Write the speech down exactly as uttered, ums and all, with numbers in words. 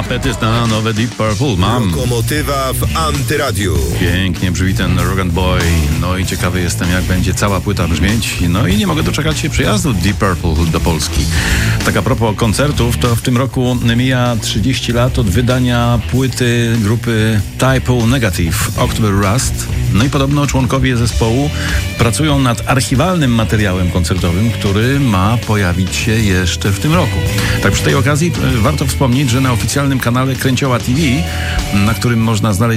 apetyt na nowe Deep Purple mam. Lokomotywa w Antyradiu. Pięknie brzmi ten Rock and Boy. No i ciekawy jestem, jak będzie cała płyta brzmieć. No i nie mogę doczekać się przyjazdu Deep Purple do Polski. Tak a propos koncertów, to w tym roku mija trzydzieści lat od wydania płyty grupy Type O Negative, October Rust. No i podobno członkowie zespołu pracują nad archiwalnym materiałem koncertowym, który ma pojawić się jeszcze w tym roku. Tak przy tej okazji warto wspomnieć, że na oficjalnym kanale Kręcioła T V, na którym można znaleźć